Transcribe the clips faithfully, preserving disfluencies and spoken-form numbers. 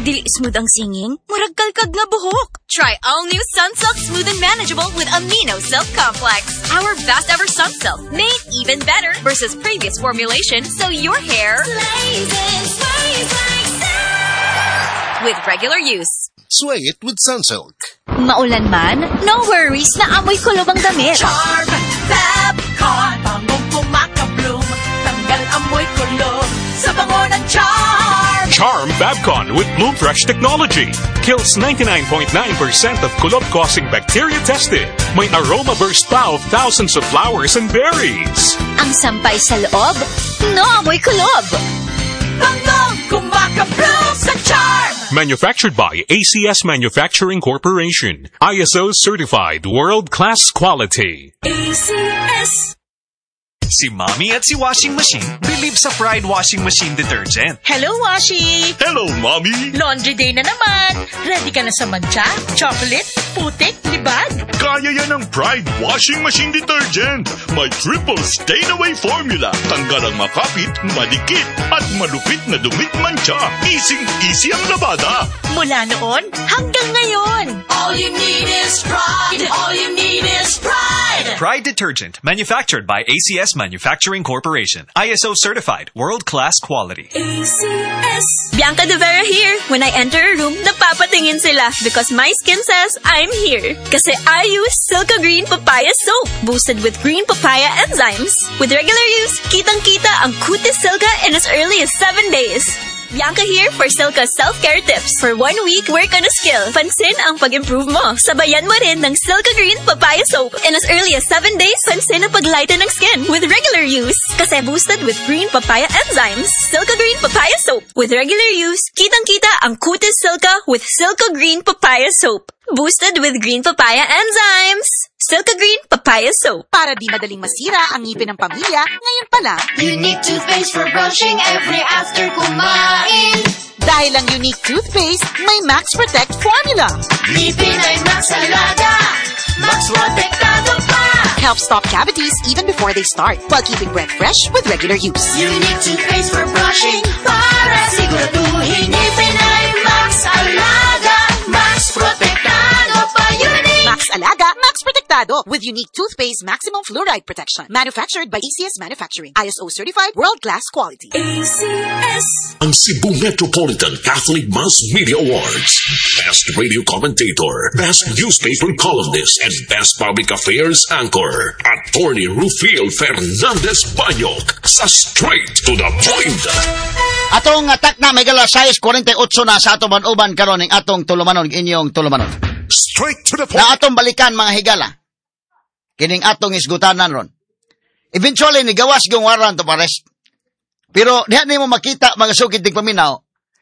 Dili smooth ang singing, murag kalkag nga buhok. Try all new Sunsilk Smooth and Manageable with Amino Silk Complex. Our best ever Sunsilk, made even better versus previous formulation, so your hair Lays and sways like silk. with regular use. Sway it with Sunsilk. Maulan man, no worries na amoy kulob ang damit. Charm Fabcon, bangong pumakabloom, tanggal amoy kulob sa bango ng Charm. Charm Fabcon with Bloom Fresh technology. Kills ninety-nine point nine percent of kulob-causing bacteria tested. May aroma burst pa of thousands of flowers and berries. Ang sampay sa loob, no amoy kulob. Bangong kumakabloom sa Charm. Manufactured by A C S Manufacturing Corporation. I S O certified world-class quality. A C S. Si Mommy at si Washing Machine believe sa Pride Washing Machine Detergent. Hello, Washi! Hello, Mommy! Laundry day na naman. Ready ka na sa mancha, chocolate, putik, libag? Kaya yan ang Pride Washing Machine Detergent. May triple stain-away formula. Tanggal ang makapit, madikit, at malupit na dumit mancha. Easy-easy ang labada. Mula noon hanggang ngayon. All you need is pride. All you need is pride. Pride Detergent, manufactured by A C S Manufacturing Corporation. I S O certified world-class quality. A C S. Bianca De Vera here. When I enter a room, napapatingin sila because my skin says I'm here. Kasi I use Silka Green Papaya Soap, boosted with green papaya enzymes. With regular use, kitang-kita ang kutis Silka in as early as seven days. Bianca here for Silka self-care tips. For one week, work on a skill. Pansin ang pag-improve mo. Sabayan mo rin ng Silka Green Papaya Soap. In as early as seven days, pansin ang paglighten ng skin with regular use. Kasi boosted with green papaya enzymes. Silka Green Papaya Soap. With regular use, kitang-kita ang kutis Silka with Silka Green Papaya Soap. Boosted with green papaya enzymes. Silka Green Papaya Soap. Para di madaling masira ang ngipin ng pamilya, ngayon pa lang, Unique toothpaste for brushing every after kumain. dahil ang unique toothpaste, may Max Protect formula. Ngipin ay Max Alaga. Max Protektado pa. Helps stop cavities even before they start, while keeping breath fresh with regular use. Unique toothpaste for brushing para siguraduhin ngipin ay Max Alaga. Max Protektado pa. Unique. Max Alaga, Max Protectado with unique toothpaste maximum fluoride protection. Manufactured by A C S Manufacturing. I S O certified world-class quality. A C S. Ang Cebu Metropolitan Catholic Mass Media Awards. Best Radio Commentator, Best Newspaper Columnist, and Best Public Affairs Anchor. Attorney Rufil Fernandez Bayok sa Straight to the Point. Atong atak na may gala size forty-eight na sa atong manuban karon ning atong tulumanon inyong tulumanon. Straight to the point. Na atong balikan mga higala. Kining atong isgutanan ron. Eventually ni gawas gyung warrant of arrest. Pero diha nimo makita mga sugid dig paminaw.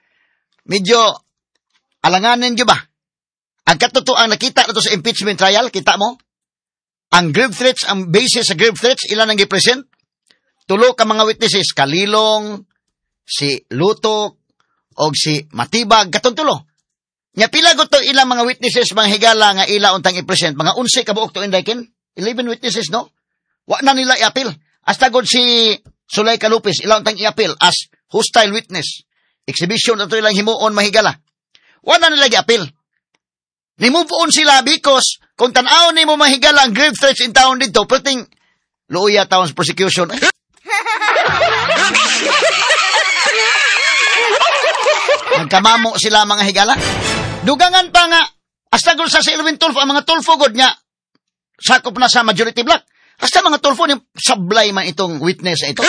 Medyo alanganin gyud ba? Ang katotoang nakita nato sa impeachment trial, kita mo? Ang grave threats, ang basis sa grave threats ilan ang gi-present? Tulo ka mga witnesses, Kalilong, si Lutok, o si Matibag, katong tulo. Nya pila go to ilang mga witnesses mga higala nga ila untang i-present, mga eleven ka buok to indayken, eleven witnesses no? Wa na nila i-appeal. Hasta god si Sulay Calupis ila untang i-appeal as hostile witness. Exhibition ato ilang himuon mahigala. Wa na nila i-appeal. Ni-move on sila because kung tan-aw nimo mahigala ang grave threats in town dito, perting luya taon sa prosecution. Nagkamamo sila mga higala. Dugangan pa nga, hasta gul sa si Erwin Tulfo, ang mga Tulfo god niya, sakop na sa majority block. Hasta mga Tulfo niya, sablay man itong witness ito.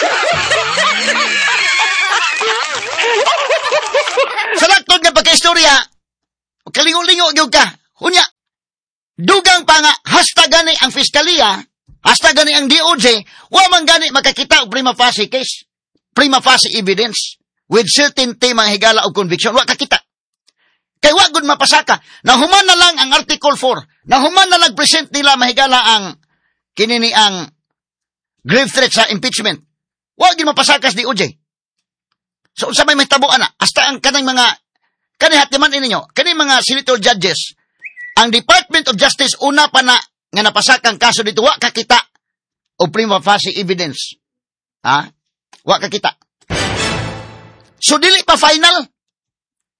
Sa laktod nga pagka-istorya, kalingo-lingo gyud ka. Hunya, dugang pa nga, hasta gani ang fiskalia, hasta gani ang D O J, wa man gani makakita og prima facie case, prima facie evidence, with certainty mga higala o conviction, wa kakita. Kay wa gud mapasaka. Nahuman na lang ang Article four. Nahuman na lang present nila mahigala ang kinini ang grave threat sa impeachment. Wa gid mapasaka sa D O J. So unsa may mahitabuan na? Hasta ang kanang mga kani hatiman ininyo, kani mga senator judges, ang Department of Justice una pa na nga napasakang kaso dito wa kakita o prima facie evidence. Ha? Wa kakita. So dili pa final.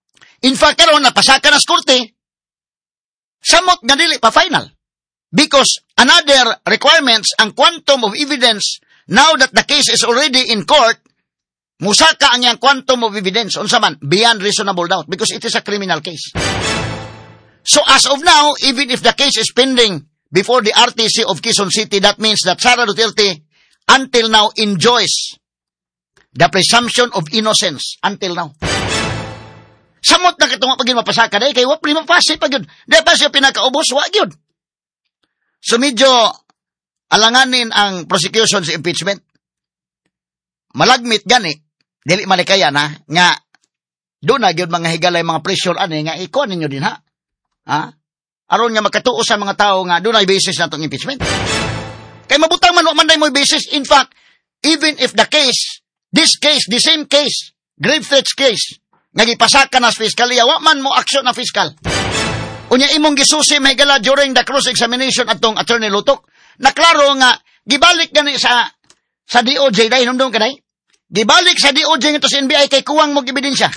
In fact, karon napasaka na sa korte, samot nga dili pa final. Because another requirements, ang quantum of evidence, now that the case is already in court, musaka ang yang quantum of evidence, unsa man, beyond reasonable doubt, because it is a criminal case. So as of now, even if the case is pending before the R T C of Quezon City, that means that Sara Duterte, until now, enjoys the presumption of innocence, until now. Samot na kitong pagin mapasaka day, kay wap lima pasi pag yun. Di pa siya pinakaubos, wag yun. So medyo alanganin ang prosecution sa impeachment. Malagmit gani, dili malikaya na, nga doon na yun mga higalay, mga pressure, ani, nga ikuha ninyo din ha. Ha? Aron nga magkatuo sa mga tao nga doon ay basis na itong impeachment. Kay mabutang man, man mo basis. In fact, even if the case, this case, the same case, grave threats case, nagipasaka na sa fiskalya, wa man mo aksyon na fiskal. Unya imong gisusi may gala during the cross-examination atong Attorney Lutok, naklaro nga, gibalik gani sa sa D O J, dahil nundong ka dahil, gibalik sa D O J nga to sa N B I kay kuwang mo ebidensya.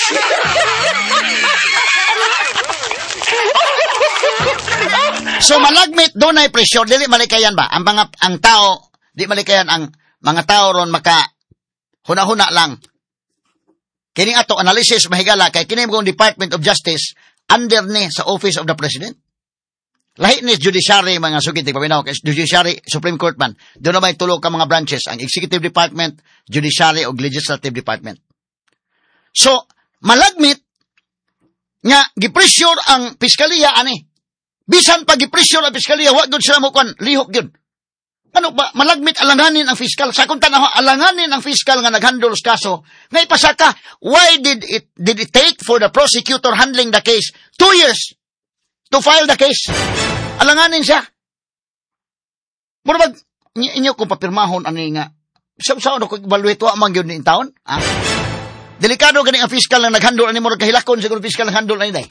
So malagmit, doon ay pressure, dili malikayan ba? Ang mga, ang tao, di malikayan ang mga tao ron maka huna-huna lang. Kining ato analysis mahigala kay kining kong Department of Justice under ni sa Office of the President. Lahi ni Judiciary mga sugid paminaw kay Judiciary Supreme Court man. Doon na may tulo ka mga branches, ang Executive Department, Judiciary ug Legislative Department. So malagmit nga gipressure ang piskalya ani. Bisan pag gipressure ang piskalya, wa gud sila mo kwan lihok gyud. Ano ba, malagmit alanganin ang fiskal. Sa kung tanaw, alanganin ang fiskal nga naghandle sa kaso. Ngay pasaka, why did it did it take for the prosecutor handling the case two years to file the case? Alanganin siya. Mura bag, inyo kung papirmahon, ano nga, sa ano kung evaluate wa man yun ni taon? Ah? Delikado ganing ang fiskal na naghandle, ano mo kahilakon, siguro fiskal na handle na yun.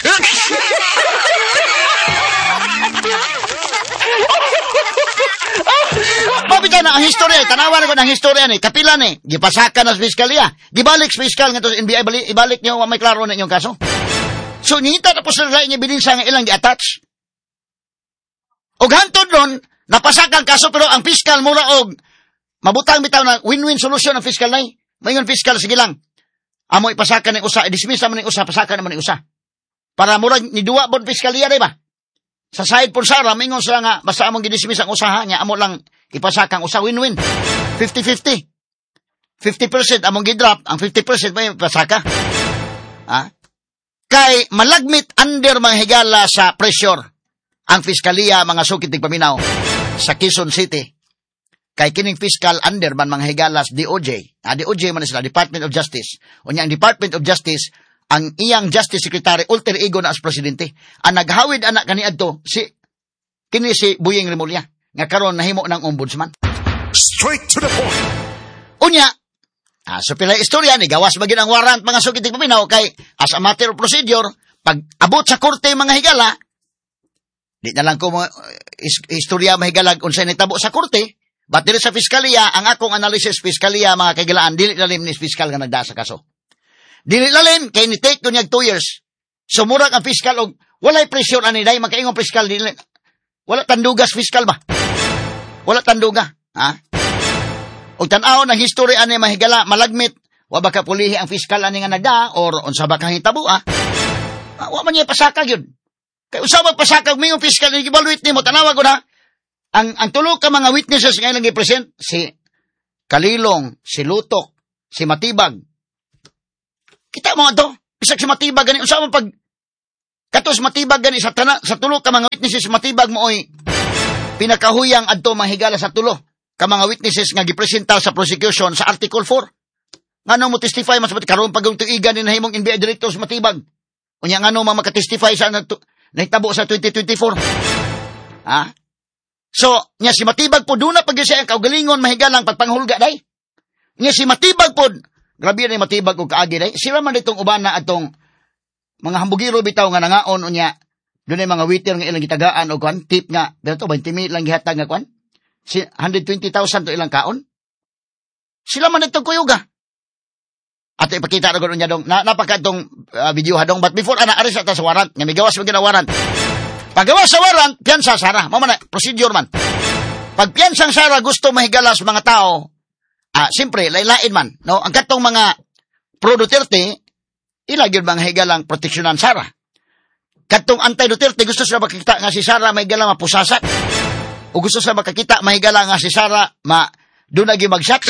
Mabita na ang historya, tanawan ko ng historya ni, kapila ni, gipasaka na sa fiskalya, gibalik sa fiskal nga to sa N B I, ibalik, ibalik niyo, may klaro na inyong kaso. So, nita na po sa rin niya bininsa nga ilang gi-attach. Og hantod ron, napasaka ang kaso, pero ang fiskal mura og, mabutang bitaw na win-win solution ang fiskal na mayon fiskal, sige lang, amo ipasaka ng usa, i-dismiss naman ng usa, pasaka naman ng usa. Para mura, ni duwa bon fiskalya, diba? Sa side po Sara, mingon sila nga, basta among gidismiss ang usaha niya, amo lang ipasakang usa, win-win. fifty-fifty. fifty percent among gidrop, ang fifty percent may pasaka. Ha? Kay malagmit under mga higala sa pressure ang fiskalya, mga sukit paminaw sa Quezon City. Kay kining fiscal under man mga higala sa D O J. Ah, D O J man sila, Department of Justice. O niya, ang Department of Justice, ang iyang Justice Secretary, alter ego na as presidente. Ang naghawid anak kaniadto si kini si Buying Rimulya, nga karon nahimo ng ombudsman. Straight to the point. Unya, ah, so pila istorya ni gawas magin ang warrant mga sugid paminaw kay as a matter of procedure, pag abot sa korte mga higala, di na lang ko mo is, istorya mahigala unsay nitabo sa korte, but dili sa fiskalya, ang akong analysis fiskalya mga kaigalaan, dili lalim ni fiskal nga nagda sa kaso. Dili lalim, kay ni-take ko niyag two years. Sumurag ang fiskal og walay pressure ani day makaingong fiskal dili. Wala tandugas fiskal ba? Wala tanduga, ha? Og tan-aw ng history ani mahigala malagmit, wa ba ka pulihi ang fiskal ani nga nagda or unsa ba kang hitabo, ha? Ah, wa man niya pasaka gyud. Kay unsa ba pasaka mingong fiskal ni gibalwit nimo tanawa ko na. Ang ang tulo ka mga witnesses nga ilang gi-present si Kalilong, si Lutok, si Matibag. Kita mo ato, bisag si Matibag gani unsa man pag katos Matibag gani sa tana sa tulo ka mga witnesses Matibag mo oy pinakahuyang adto mahigala sa tulo ka mga witnesses nga gipresenta sa prosecution sa Article four. Ngano mo testify mas karon pag tuigan ni nahimong N B I director sa Matibag. Unya ngano man makatestify sa nahitabo sa twenty twenty-four. Ha? So, nya si Matibag po duna pag siya ang kaugalingon mahigalang pagpanghulga day. Nya si Matibag po grabe ni Matibag og kaagi day. Sila man ditong uban na atong mga hambugiro bitaw nga nangaon unya. Dunay mga waiter nga ilang gitagaan og kwan tip nga dito twenty mil lang gihatag nga kwan. Si one hundred twenty thousand to ilang kaon. Sila man ditong kuyuga. Ato ipakita ra gud unya dong na, napakadtong uh, video hadong. But before, ana, aris ata sa warrant. Nga may gawas mo ginawarrant. Paggawas sa warrant, piyansa, Sara. Mama na, procedure man. Pag piyansang Sara gusto mahigala sa mga tao, ah, siyempre, laylain man. No? Ang katong mga pro-Duterte, ilagyan mga higalang proteksyonan Sara. Katong anti-Duterte, gusto sila makikita nga si Sara mahigalang mapusasat. O gusto sila makakita mahigalang nga si Sara ma doon lagi mag-shot.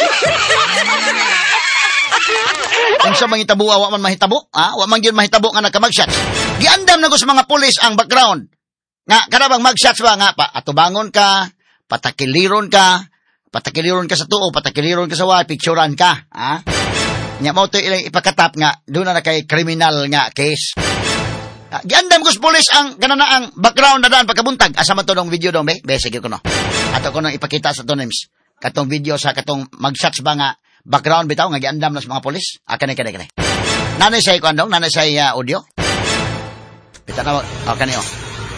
Kung sa mga hitabo, wa man mahitabo, ha? Wa man yun mahitabo nga nagka-mag-shots. Giandam na ko sa mga pulis ang background. Nga, karabang mag-shots ba nga, pa, atubangon ka, patakiliron ka, patakiliron ka sa tuo, patakiliron ka sa wa, picturean ka, ha? Nga mo ito ilang ipakatap nga, doon na na kay criminal nga case. Uh, giandam ko sa pulis ang gananaang background na daan pagkabuntag. Asa man to nung video dong, be? Be, sige ko no. Ato ko nang ipakita sa to, names. Katong video sa katong mag-shots ba nga, background bitaw nga giandam na sa mga pulis. Ah, kanay, kanay, kanay. Nanay say ko andong, nanay say uh, audio. Bita na, oh, kanay, oh.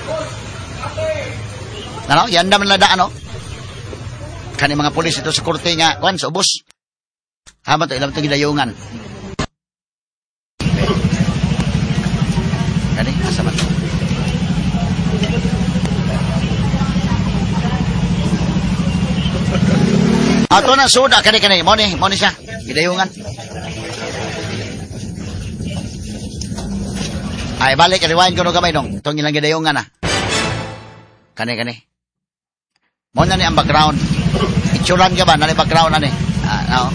Ano, giandam na daan, oh. Kanay mga pulis ito sa korte nga, kwan, sa ubos. Haman to, ilang ito gidayungan. Kanay, asa man to. Ato na suda, kanay, kanay, mo ni, mo ni siya, gidayungan. Ay, balik, rewind ko no gamay dong. Itong ilang gidayungan na. Kanay, kanay. Mo na ni ang background. Picturean ka ba? Nani background na ni. Ah, no.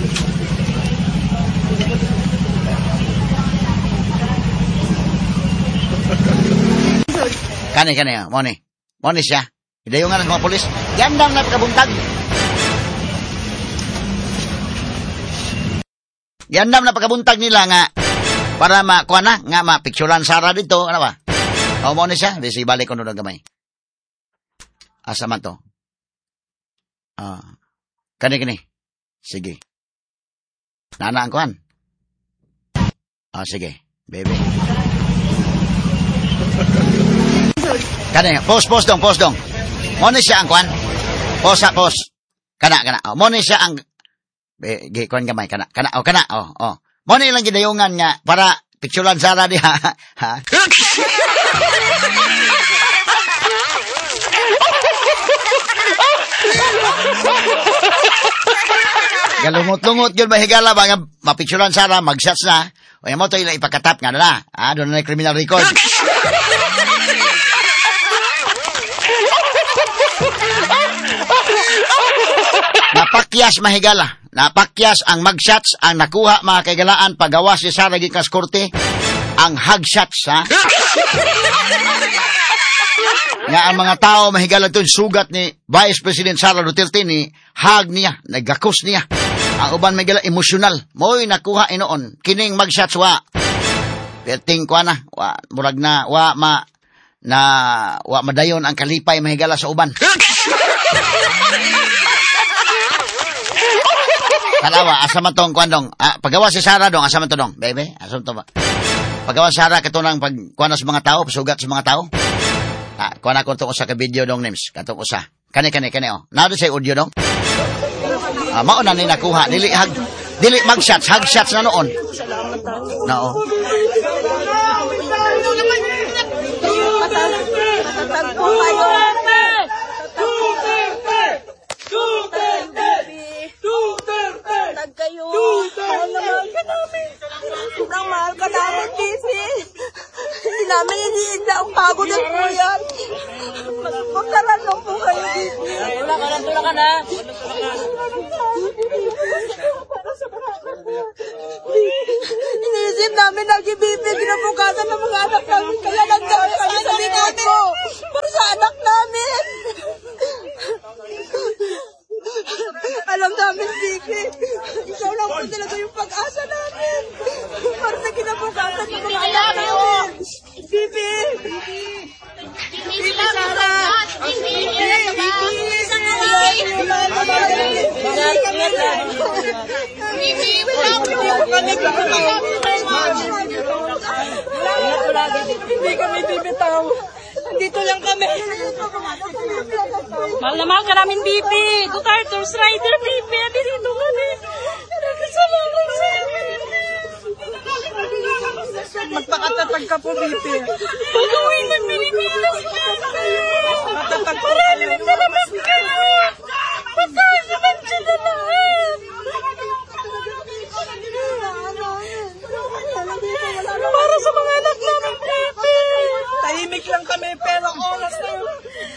Kanay, kanay, mo ni. Mo ni siya. Gidayungan ng mga polis. Gandang na pagkabuntag. Gandam na pagkabuntag nila nga para makuha na, nga mapicturan Sara dito, ano ba? O mo na siya, di si balik ko nung gamay. Asa man to? Ah, kani-kani. Sige. Nana ang kuhan. Ah, sige. Bebe. Kani, pause, pause dong, pause dong. Mo na siya ang kuhan. Pause, pause. Kana, kana. O, mo na siya ang Be, gi kuan gamay kana kana oh kana oh oh mo ni lang gidayungan nga para picturean Sara di ha ha galungot-lungot gyud mahigala ba nga mapicturean Sara mag-shots na o mo to ila ipakatap nga na ah doon na criminal record. Napakyas mahigala. Napakyas ang mag-shots ang nakuha mga kaigalaan paggawa si Sara gikas korte ang hug-shots ha. Nga ang mga tao mahigala doon sugat ni Vice President Sara Duterte ni hug niya, nagakos niya. Ang uban mahigala emosyonal. Mo'y nakuha inoon. Kining mag-shots wa. Perting kwa na. Wa, murag na wa ma na wa madayon ang kalipay mahigala sa uban. Kalawa, asa man tong kuan dong. Ah, paggawa si Sara dong, asa man to dong. Bebe, asa man to ba? Paggawa si Sara katunang pag kuan sa mga tao, pasugat sa mga tao. Ah, kuan ako tong usa ka video dong names, katong usa. Kani kani kani oh. Nado say audio dong. Ah, mao na ni nakuha. Dili hag dili mag shots, hug shots na noon. Nao. Tag kayo. Mahal na mahal ka namin. Sobrang mahal ka namin, Bibi. Hindi namin iniin na ang pagod ng kuyan. Magkaran lang po kayo, Bibi. Tula ka na, tula ka na. Iniisip namin lagi, Bibi. Ginabukasan ng mga anak namin. Kaya nagdaan kami sa likod mo. Para sa anak namin. Alam namin, Bibi. Ikaw lang po talaga yung pag-asa namin. Para sa kinabukasan ng mga anak namin. Bibi! Bibi, Sara! Bibi! Bibi! Bibi! Hindi kami bibitaw. Dito lang kami. Mahal na mahal ka namin, Bibi. Dutarters Rider, Bibi. Dito kami. Salamat sa inyo. Magpakatatag ka po, Bibi. Pag-uwi ng Pilipinas na. Maraming salamat kayo. Magkakasaman siya na lahat. Para sa mga anak namin, Bibi. Tahimik lang kami, pero oras na yun.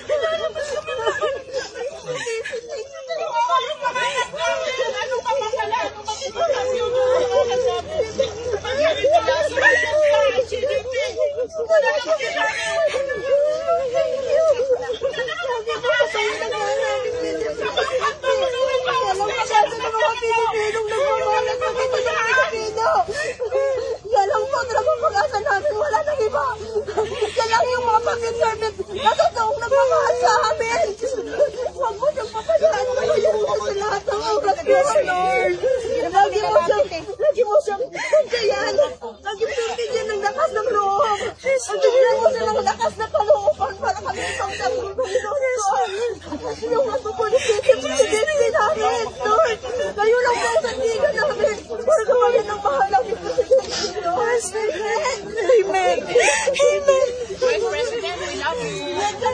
Yan lang po talaga pag-asa namin. Wala nang iba. Yan lang yung mga pag-service na totoong nagmamahal sa amin. Huwag mo siyang papayaan. Yan po sa lahat ng oras ko, Lord. Lagi mo siyang, lagi mo siyang pagkayan. Lagi mo siyang bigyan ng lakas ng loob. Ang bigyan mo siya ng lakas na kalooban para kami isang sabong Panginoon. Yung matupulitin, presidente namin, Lord. Kayo lang po ang sandigan namin. Para gawin ng bahalang yung presidente, Lord. Amen. Amen. Vice President, we love you.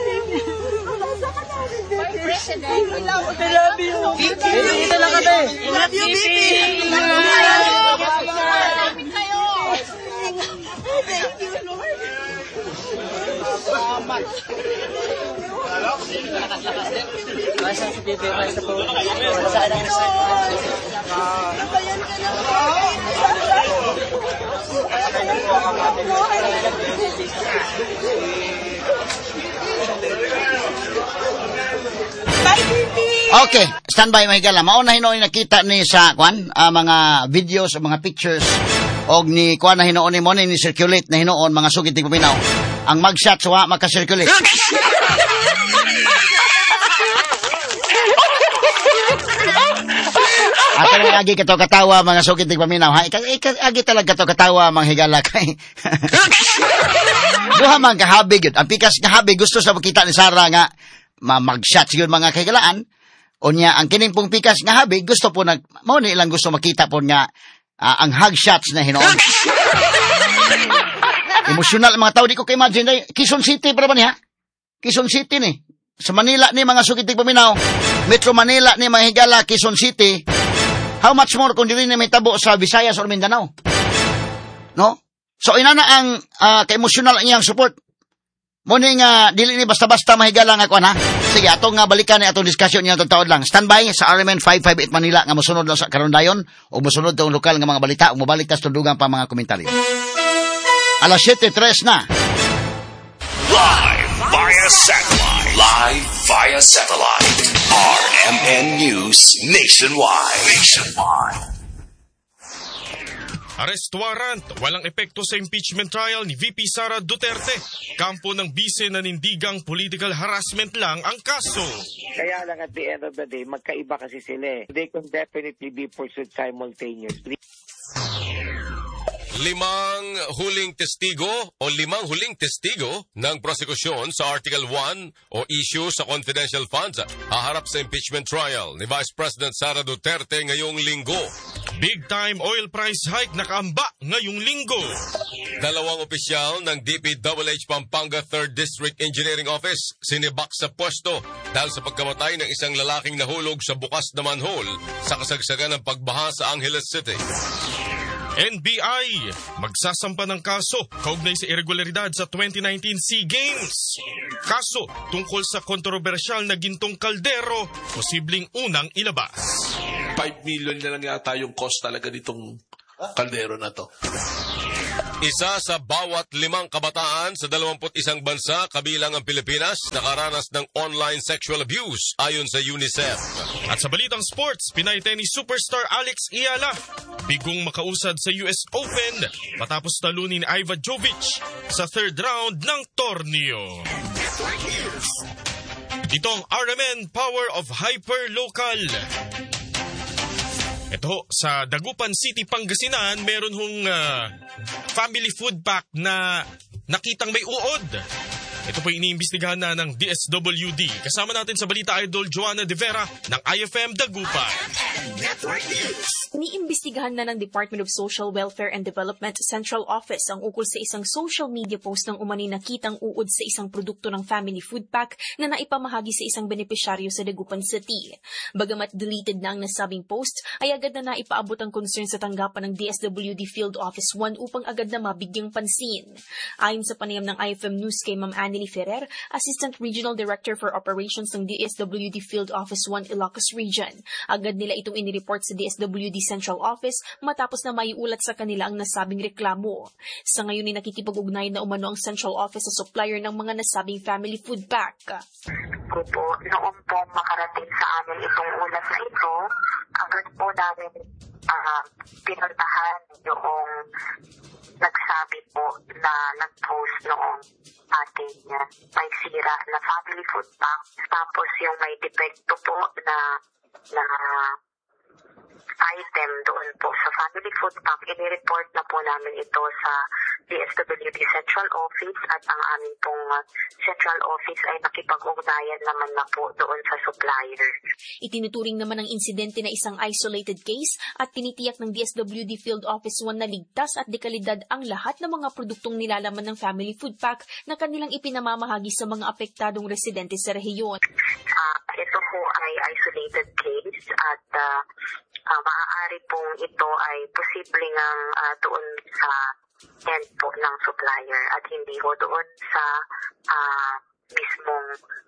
Vice President, we love you. I love you. Dito lang kami. I love you, Bibi. Malapit kayo. Thank you, Lord. Salamat. Basta si Bibi, basta po. Saan ang Nabayan ka na po. Bye, Bibi. Okay, standby mga higala. Mauna hinoon nakita ni sa kwan, uh, mga videos o mga pictures og ni kwan na hinoon ni mo ni circulate na hinoon mga sugid ting paminaw. Ang mugshot wa maka-circulate. At ang agi kato katawa mga sugid ting paminaw. Ha, agi talaga kato katawa mga higala kay. Duha man kahabi gyud. Ang pikas kahabi gusto sa makita ni Sarah nga ma-mugshot siguro mga kahigalaan. Unya ang kining pong pikas nga habi gusto po nag mao ni ilang gusto makita po nga uh, ang hug shots na hinoon. Emosyonal mga tao di ko ka-imagine day Quezon City para ba niya? Quezon City ni. Sa Manila ni mga sukitig paminaw. Metro Manila ni mga higala Quezon City. How much more kung dili ni may tabo sa Visayas or Mindanao? No? So inana ang uh, ka-emosyonal iyang support. Muna nga, dili ni basta-basta mahigala nga kuan ha. Sige, atong nga balikan ni atong diskusyon niya itong taon lang. Standby sa R M N five five eight Manila nga musunod lang sa karon dayon o musunod itong lokal nga mga balita o mabalik tas tundugan pa mga komentaryo. Alas siyete tres na. Live via satellite. Live via satellite. R M N News Nationwide. Nationwide. Arrest warrant, walang epekto sa impeachment trial ni V P Sara Duterte. Kampo ng bise nanindigang political harassment lang ang kaso. Kaya lang at the end of the day, magkaiba kasi sila eh. They can definitely be pursued simultaneously. Limang huling testigo o limang huling testigo ng prosekusyon sa Article one o issue sa confidential funds haharap sa impeachment trial ni Vice President Sara Duterte ngayong linggo. Big time oil price hike nakaamba ngayong linggo. Dalawang opisyal ng D P W H Pampanga third District Engineering Office sinibak sa pwesto dahil sa pagkamatay ng isang lalaking nahulog sa bukas na manhole sa kasagsagan ng pagbaha sa Angeles City. N B I, magsasampa ng kaso kaugnay sa irregularidad sa twenty nineteen SEA Games. Kaso tungkol sa kontrobersyal na gintong kaldero, posibleng unang ilabas. five million na lang yata yung cost talaga nitong kaldero na to. Isa sa bawat limang kabataan sa dalawampu't isang bansa kabilang ang Pilipinas nakaranas ng online sexual abuse ayon sa UNICEF. At sa balitang sports, Pinay tennis superstar Alex Iyala bigong makausad sa U S Open matapos talunin Iva Jovic sa third round ng torneo. Itong R M N Power of Hyperlocal. Ito, sa Dagupan City, Pangasinan, meron hong uh, family food pack na nakitang may uod. Ito po iniimbestigahan na ng D S W D. Kasama natin sa Balita Idol Joanna De Vera ng I F M Dagupan. N Network News. Iniimbestigahan na ng Department of Social Welfare and Development Central Office ang ukol sa isang social media post ng umani nakitang uod sa isang produkto ng family food pack na naipamahagi sa isang benepisyaryo sa Dagupan City. Bagamat deleted na ang nasabing post, ay agad na naipaabot ang concern sa tanggapan ng D S W D Field Office one upang agad na mabigyang pansin. Ayon sa panayam ng I F M News kay Ma'am Anneli Ferrer, Assistant Regional Director for Operations ng D S W D Field Office one Ilocos Region, agad nila itong inireport sa D S W D Central Office matapos na maiulat sa kanila ang nasabing reklamo. Sa ngayon ay nakikipag-ugnayan na umano ang Central Office sa supplier ng mga nasabing family food pack. Po, noong po makarating sa amin itong ulat na ito, agad po namin uh, pinuntahan yung nagsabi po na nag-post noong ating uh, may sira na family food pack. Tapos yung may depekto po na na item doon po sa family food pack, inireport na po namin ito sa D S W D Central Office at ang aming pong uh, Central Office ay nakipag-ugnayan naman na po doon sa supplier. Itinuturing naman ang insidente na isang isolated case at tinitiyak ng D S W D Field Office one na ligtas at dekalidad ang lahat ng mga produktong nilalaman ng family food pack na kanilang ipinamamahagi sa mga apektadong residente sa rehiyon. Uh, ito po ay isolated case at uh, uh, maaari pong ito ay posibleng ang uh, doon sa end po ng supplier at hindi po doon sa uh, mismong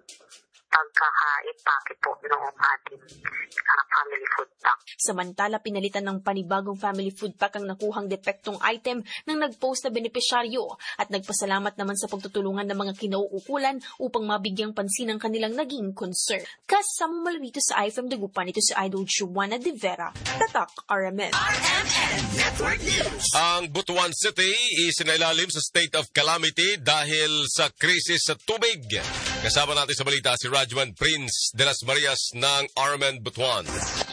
pagkaka-impake po noong ating uh, family food pack. Samantala, pinalitan ng panibagong family food pack ang nakuhang depektong item ng nag-post na benepisyaryo at nagpasalamat naman sa pagtutulungan ng mga kinauukulan upang mabigyang pansin ang kanilang naging concern. Kasama mula rito sa I F M Dagupan, ito si Idol Juana De Vera, Tatak R M N. R M N Network News. Ang Butuan City isinailalim sa state of calamity dahil sa krisis sa tubig. Kasama natin sa balita si Rajman Prince de las Marias ng R M N Butuan.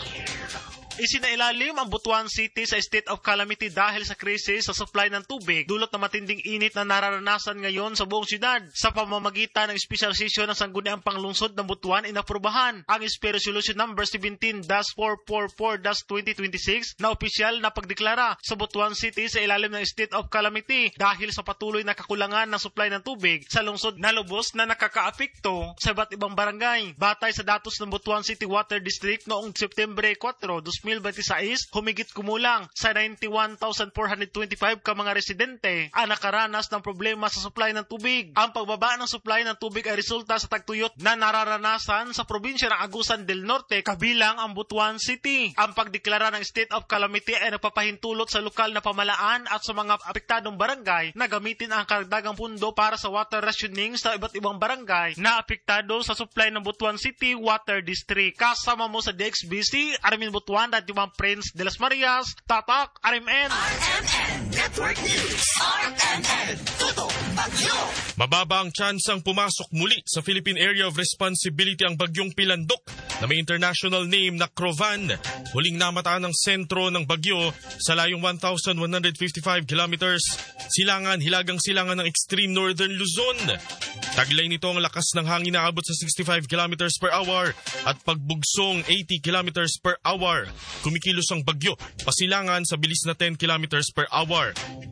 Isinailalim ang Butuan City sa state of calamity dahil sa krisis sa supply ng tubig, dulot na matinding init na nararanasan ngayon sa buong syudad. Sa pamamagitan ng special session ng Sangguniang Panglungsod ng Butuan, inaprubahan ang S P Resolution number seventeen dash four forty-four dash twenty twenty-six na opisyal na pagdeklara sa Butuan City sa ilalim ng state of calamity dahil sa patuloy na kakulangan ng supply ng tubig sa lungsod na lubos na nakakaapekto sa iba't ibang barangay. Batay sa datos ng Butuan City Water District noong Septembre four, twenty twenty-six, humigit kumulang sa ninety-one thousand four hundred twenty-five ka mga residente ang nakaranas ng problema sa supply ng tubig. Ang pagbaba ng supply ng tubig ay resulta sa tagtuyot na nararanasan sa probinsya ng Agusan del Norte, kabilang ang Butuan City. Ang pagdeklara ng state of calamity ay nagpapahintulot sa lokal na pamalaan at sa mga apektadong barangay na gamitin ang karagdagang pundo para sa water rationing sa iba't ibang barangay na apektado sa supply ng Butuan City Water District. Kasama mo sa D X B C, Armin Butuan at yung Prince de las Marias, Tatak, R M N. R M N Network News. R M N Tutok Bagyo. Mababa ang tsansang pumasok muli sa Philippine Area of Responsibility ang bagyong Pilandok na may international name na Crovan. Huling namataan ng sentro ng bagyo sa layong one thousand one hundred fifty-five kilometers. Silangan, hilagang silangan ng extreme northern Luzon. Taglay nito ang lakas ng hangin na abot sa sixty-five kilometers per hour at pagbugsong eighty kilometers per hour. Kumikilos ang bagyo, pasilangan sa bilis na ten kilometers per hour.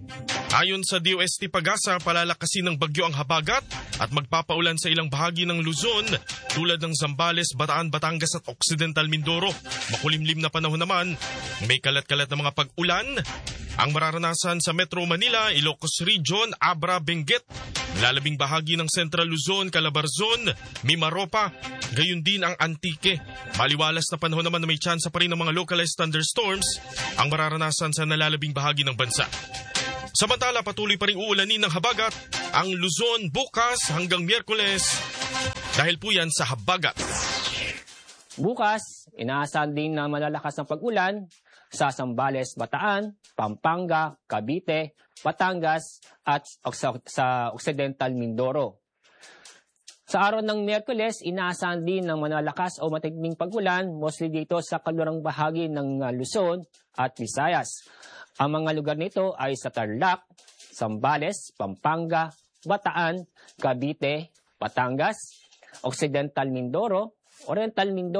Ayon sa D O S T Pag-asa, palalakasin ng bagyo ang habagat at magpapaulan sa ilang bahagi ng Luzon tulad ng Zambales, Bataan, Batangas at Occidental Mindoro. Makulimlim na panahon naman, may kalat-kalat na mga pag-ulan. Ang mararanasan sa Metro Manila, Ilocos Region, Abra, Benguet, lalabing bahagi ng Central Luzon, Calabarzon, Mimaropa, gayon din ang Antique. Maliwalas na panahon naman na may tsansa pa rin ng mga localized thunderstorms ang mararanasan sa nalalabing bahagi ng bansa. Samantala, patuloy pa rin uulanin ng habagat ang Luzon bukas hanggang Miyerkules dahil po yan sa habagat. Bukas, inaasahan din na malalakas ng pag-ulan sa Zambales, Bataan, Pampanga, Cavite, Batangas at sa Occidental Mindoro. Sa araw ng Miyerkules, inaasahan din ng malalakas o matinding pag-ulan mostly dito sa kalurang bahagi ng Luzon at Visayas. Ang mga lugar nito ay sa Tarlac, Zambales, Pampanga, Bataan, Cavite, Batangas, Occidental Mindoro, Oriental Mindoro,